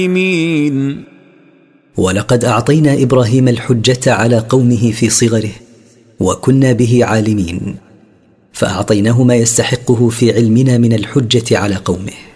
ولقد أعطينا إبراهيم الحجة على قومه في صغره وكنا به عالمين، فأعطيناه ما يستحقه في علمنا من الحجة على قومه.